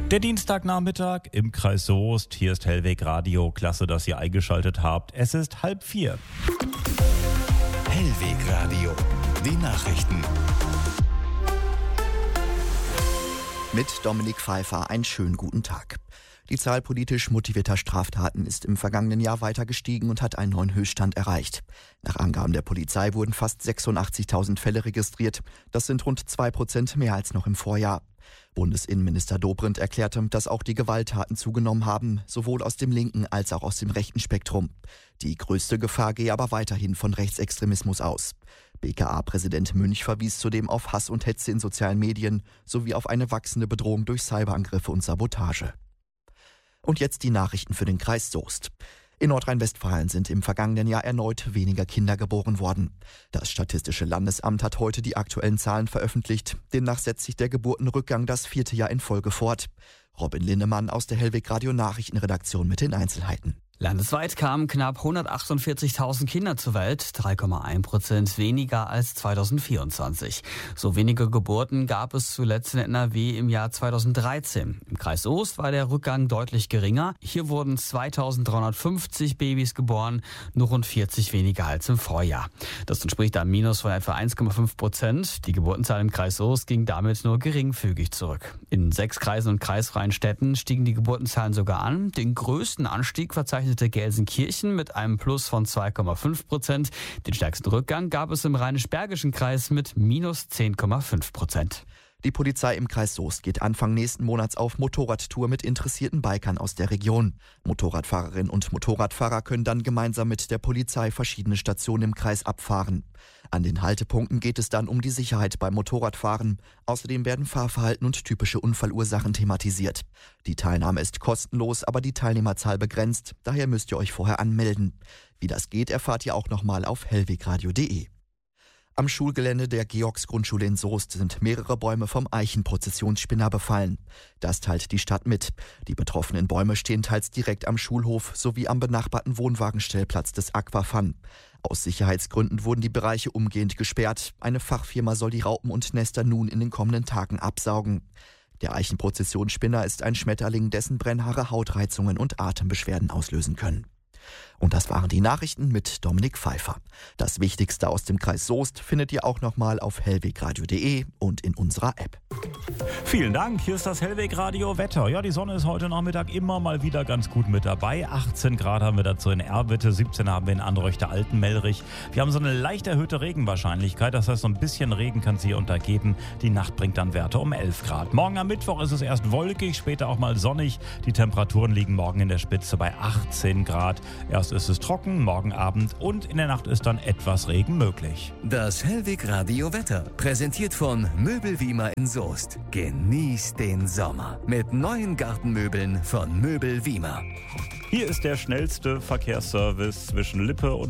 Der Dienstagnachmittag im Kreis Soest. Hier ist Hellweg Radio. Klasse, dass ihr eingeschaltet habt. Es ist 3:30. Hellweg Radio. Die Nachrichten. Mit Dominik Pfeiffer einen schönen guten Tag. Die Zahl politisch motivierter Straftaten ist im vergangenen Jahr weiter gestiegen und hat einen neuen Höchststand erreicht. Nach Angaben der Polizei wurden fast 86.000 Fälle registriert. Das sind rund 2% mehr als noch im Vorjahr. Bundesinnenminister Dobrindt erklärte, dass auch die Gewalttaten zugenommen haben, sowohl aus dem linken als auch aus dem rechten Spektrum. Die größte Gefahr gehe aber weiterhin von Rechtsextremismus aus. BKA-Präsident Münch verwies zudem auf Hass und Hetze in sozialen Medien sowie auf eine wachsende Bedrohung durch Cyberangriffe und Sabotage. Und jetzt die Nachrichten für den Kreis Soest. In Nordrhein-Westfalen sind im vergangenen Jahr erneut weniger Kinder geboren worden. Das Statistische Landesamt hat heute die aktuellen Zahlen veröffentlicht. Demnach setzt sich der Geburtenrückgang das 4. Jahr in Folge fort. Robin Linnemann aus der Hellweg Radio Nachrichtenredaktion mit den Einzelheiten. Landesweit kamen knapp 148.000 Kinder zur Welt, 3,1% weniger als 2024. So wenige Geburten gab es zuletzt in NRW im Jahr 2013. Im Kreis Soest war der Rückgang deutlich geringer. Hier wurden 2.350 Babys geboren, nur rund 40 weniger als im Vorjahr. Das entspricht einem Minus von etwa 1,5%. Die Geburtenzahl im Kreis Soest ging damit nur geringfügig zurück. In 6 Kreisen und kreisfreien Städten stiegen die Geburtenzahlen sogar an. Den größten Anstieg verzeichnete Gelsenkirchen mit einem Plus von 2,5%. Den stärksten Rückgang gab es im Rheinisch-Bergischen Kreis mit minus 10,5%. Die Polizei im Kreis Soest geht Anfang nächsten Monats auf Motorradtour mit interessierten Bikern aus der Region. Motorradfahrerinnen und Motorradfahrer können dann gemeinsam mit der Polizei verschiedene Stationen im Kreis abfahren. An den Haltepunkten geht es dann um die Sicherheit beim Motorradfahren. Außerdem werden Fahrverhalten und typische Unfallursachen thematisiert. Die Teilnahme ist kostenlos, aber die Teilnehmerzahl begrenzt. Daher müsst ihr euch vorher anmelden. Wie das geht, erfahrt ihr auch nochmal auf hellwegradio.de. Am Schulgelände der Georgsgrundschule in Soest sind mehrere Bäume vom Eichenprozessionsspinner befallen. Das teilt die Stadt mit. Die betroffenen Bäume stehen teils direkt am Schulhof sowie am benachbarten Wohnwagenstellplatz des Aquafun. Aus Sicherheitsgründen wurden die Bereiche umgehend gesperrt. Eine Fachfirma soll die Raupen und Nester nun in den kommenden Tagen absaugen. Der Eichenprozessionsspinner ist ein Schmetterling, dessen Brennhaare Hautreizungen und Atembeschwerden auslösen können. Und das waren die Nachrichten mit Dominik Pfeiffer. Das Wichtigste aus dem Kreis Soest findet ihr auch nochmal auf hellwegradio.de und in unserer App. Vielen Dank. Hier ist das Hellweg Radio Wetter. Ja, die Sonne ist heute Nachmittag immer mal wieder ganz gut mit dabei. 18 Grad haben wir dazu in Erwitte, 17 haben wir in Anreuchter Altenmelrich. Wir haben so eine leicht erhöhte Regenwahrscheinlichkeit. Das heißt, so ein bisschen Regen kann es hier untergeben. Die Nacht bringt dann Werte um 11 Grad. Morgen am Mittwoch ist es erst wolkig, später auch mal sonnig. Die Temperaturen liegen morgen in der Spitze bei 18 Grad. Erst ist es trocken, morgen Abend und in der Nacht ist dann etwas Regen möglich. Das Hellweg Radio Wetter, präsentiert von Möbel-Wiemer in Soest. Genießt den Sommer mit neuen Gartenmöbeln von Möbel-Wiemer. Hier ist der schnellste Verkehrsservice zwischen Lippe und